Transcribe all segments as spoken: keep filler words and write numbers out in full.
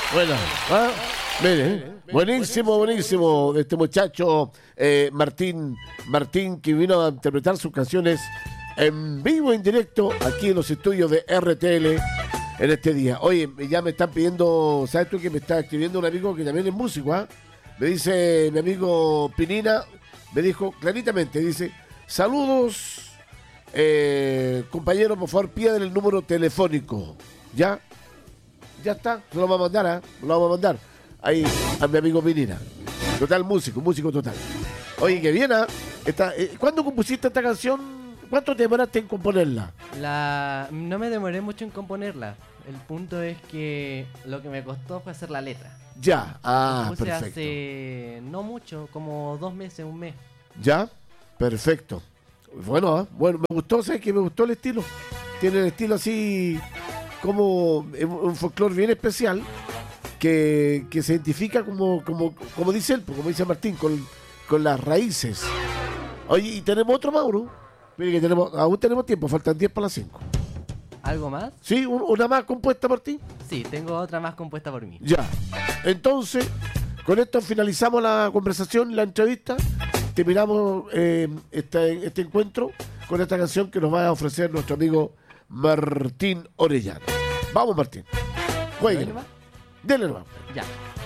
Bueno, ¿ah? Mire, buenísimo, buenísimo de este muchacho eh, Martín, Martín, que vino a interpretar sus canciones en vivo, en directo, aquí en los estudios de R T L en este día. Oye, ya me están pidiendo, ¿sabes tú que me está escribiendo un amigo que también es músico? ¿Ah? Me dice mi amigo Pinina, me dijo claritamente, dice, saludos, eh, compañero, por favor, piden el número telefónico. ¿Ya? Ya está, se lo vamos a mandar, ¿ah? ¿eh? Lo vamos a mandar ahí a mi amigo Pinina. Total músico, músico total. Oye, que bien, ¿ah? Esta, eh, ¿cuándo compusiste esta canción? ¿Cuánto te demoraste en componerla? La... No me demoré mucho en componerla. El punto es que lo que me costó fue hacer la letra. Ya, ah, Puse perfecto. hace no mucho, como dos meses, un mes. Ya, perfecto. Bueno, ¿eh? Bueno, me gustó, ¿sabes qué? Me gustó el estilo. Tiene el estilo así como un folclore bien especial que, que se identifica como, como, como dice él, como dice Martín, con, con las raíces. Oye, y tenemos otro, Mauro. Mire que tenemos, aún tenemos tiempo, faltan diez para las cinco. ¿Algo más? ¿Sí? ¿Un- ¿Una más compuesta por ti? Sí, tengo otra más compuesta por mí. Ya. Entonces, con esto finalizamos la conversación, la entrevista. Terminamos eh, este, este encuentro con esta canción que nos va a ofrecer nuestro amigo Martín Orellana. Vamos, Martín. Juegue. ¿Dale nomás? Dele nomás. Ya.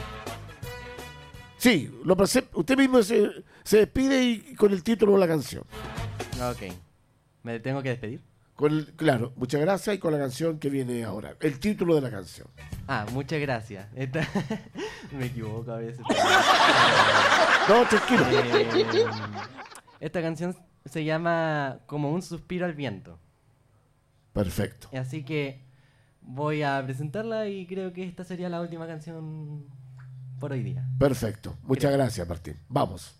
Sí, lo pasé. Usted mismo se, se despide y con el título de la canción. Ok. ¿Me tengo que despedir? Con el- claro, muchas gracias y con la canción que viene ahora. El título de la canción. Ah, muchas gracias. Esta... Me equivoco a veces. No, tranquilo. Eh, esta canción se llama Como un suspiro al viento. Perfecto. Así que voy a presentarla y creo que esta sería la última canción por hoy día. Perfecto. Muchas Creo. gracias, Martín. Vamos.